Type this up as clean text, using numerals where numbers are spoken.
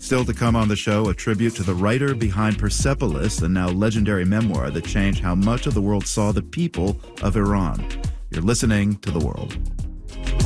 Still to come on the show, a tribute to the writer behind Persepolis, a now legendary memoir that changed how much of the world saw the people of Iran. You're listening to The World.